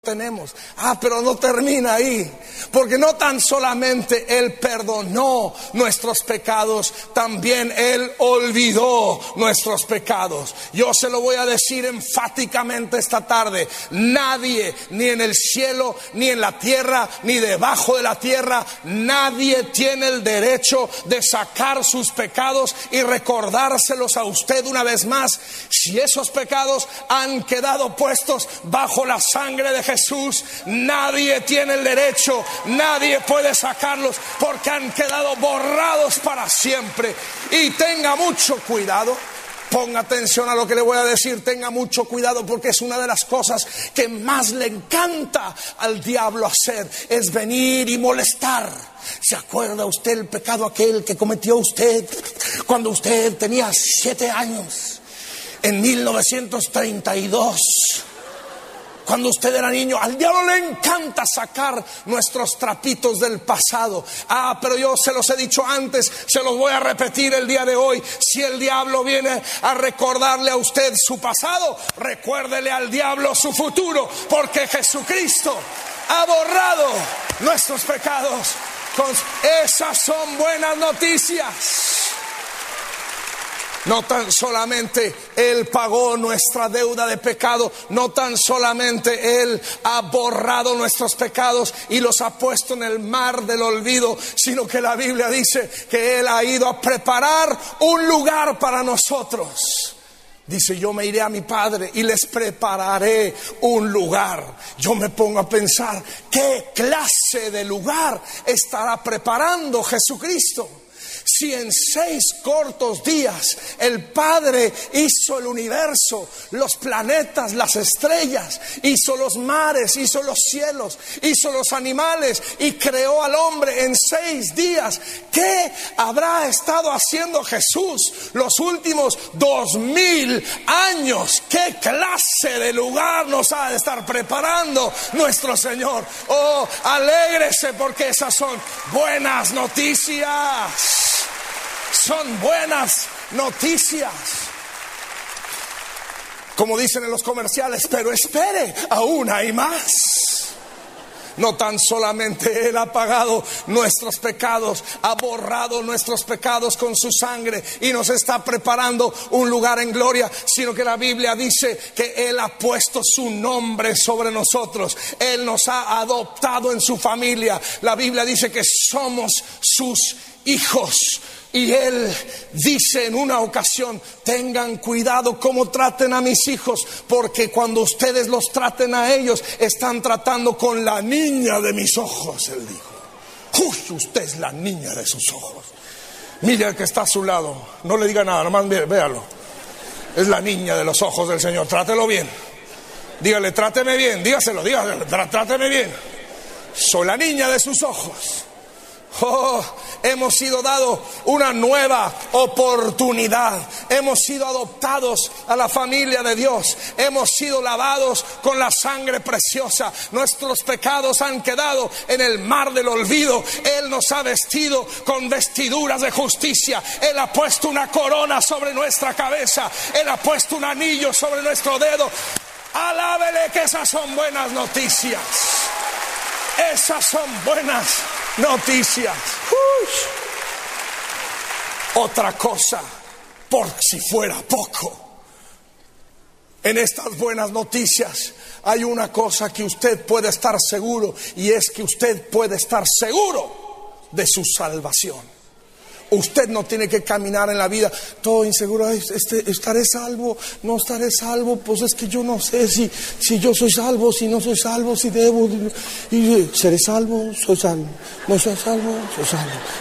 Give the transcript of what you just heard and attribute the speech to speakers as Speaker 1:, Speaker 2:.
Speaker 1: tenemos. Pero no termina ahí, porque no tan solamente Él perdonó nuestros pecados, también Él olvidó nuestros pecados. Yo se lo voy a decir enfáticamente esta tarde: nadie, ni en el cielo, ni en la tierra, ni debajo de la tierra, nadie tiene el derecho de sacar sus pecados y recordárselos a usted una vez más. Si esos pecados han quedado puestos bajo la sangre de Jesús, nadie tiene el derecho, nadie puede sacarlos, porque han quedado borrados para siempre. Y tenga mucho cuidado, ponga atención a lo que le voy a decir, tenga mucho cuidado, porque es una de las cosas que más le encanta al diablo hacer, es venir y molestar. ¿Se acuerda usted el pecado aquel que cometió usted cuando usted tenía 7 años? En 1932, cuando usted era niño. Al diablo le encanta sacar nuestros trapitos del pasado. Pero yo se los he dicho antes, se los voy a repetir el día de hoy. Si el diablo viene a recordarle a usted su pasado, recuérdele al diablo su futuro, porque Jesucristo ha borrado nuestros pecados. Esas son buenas noticias. No tan solamente Él pagó nuestra deuda de pecado, no tan solamente Él ha borrado nuestros pecados y los ha puesto en el mar del olvido, sino que la Biblia dice que Él ha ido a preparar un lugar para nosotros. Dice: yo me iré a mi Padre y les prepararé un lugar. Yo me pongo a pensar, ¿qué clase de lugar estará preparando Jesucristo? Si en 6 cortos días el Padre hizo el universo, los planetas, las estrellas, hizo los mares, hizo los cielos, hizo los animales y creó al hombre en 6 días, ¿qué habrá estado haciendo Jesús los últimos 2000 años? ¿Qué clase de lugar nos ha de estar preparando nuestro Señor? Oh, alégrese, porque esas son buenas noticias. Son buenas noticias. Como dicen en los comerciales, pero espere, aún hay más. No tan solamente Él ha pagado nuestros pecados, ha borrado nuestros pecados con su sangre y nos está preparando un lugar en gloria, sino que la Biblia dice que Él ha puesto su nombre sobre nosotros. Él nos ha adoptado en su familia. La Biblia dice que somos sus hijos. Y Él dice en una ocasión: tengan cuidado cómo traten a mis hijos, porque cuando ustedes los traten a ellos, están tratando con la niña de mis ojos. Él dijo: uy, usted es la niña de sus ojos. Mire al que está a su lado, no le diga nada, nomás véalo. Es la niña de los ojos del Señor. Trátelo bien. Dígale: tráteme bien. Dígaselo, tráteme bien. Soy la niña de sus ojos. Hemos sido dados una nueva oportunidad. Hemos sido adoptados a la familia de Dios. Hemos sido lavados con la sangre preciosa. Nuestros pecados han quedado en el mar del olvido. Él nos ha vestido con vestiduras de justicia. Él ha puesto una corona sobre nuestra cabeza. Él ha puesto un anillo sobre nuestro dedo. Alábele, que esas son buenas noticias. Esas son buenas noticias. Otra cosa, por si fuera poco, en estas buenas noticias hay una cosa que usted puede estar seguro, y es que usted puede estar seguro de su salvación. Usted no tiene que caminar en la vida todo inseguro. ¿Estaré salvo? ¿No estaré salvo? Pues es que yo no sé si yo soy salvo, si no soy salvo, si debo. ¿Seré salvo? ¿Soy salvo? ¿No soy salvo? Soy salvo.